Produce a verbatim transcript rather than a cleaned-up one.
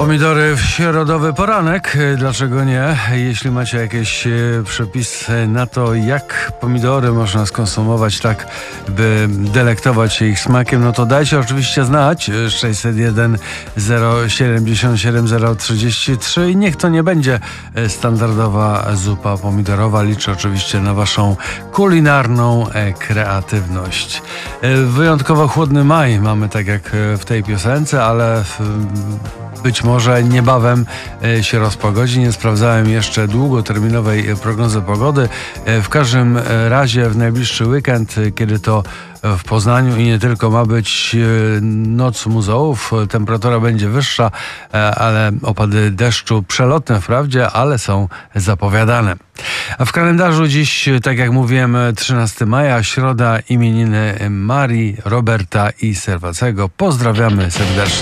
Pomidory w środowy poranek, dlaczego nie? Jeśli macie jakieś przepisy na to, jak pomidory można skonsumować tak, by delektować się ich smakiem, no to dajcie oczywiście znać. sześćset jeden zero siedemdziesiąt siedem zero trzydzieści trzy i niech to nie będzie standardowa zupa pomidorowa. Liczę oczywiście na waszą kulinarną kreatywność. Wyjątkowo chłodny maj mamy, tak jak w tej piosence, ale być może niebawem się rozpogodzi. Nie sprawdzałem jeszcze długoterminowej prognozy pogody. W każdym razie w najbliższy weekend, kiedy to w Poznaniu i nie tylko, ma być noc muzeów. Temperatura będzie wyższa, ale opady deszczu przelotne wprawdzie, ale są zapowiadane. A w kalendarzu dziś, tak jak mówiłem, trzynastego maja, środa, imieniny Marii, Roberta i Serwacego. Pozdrawiamy serdecznie.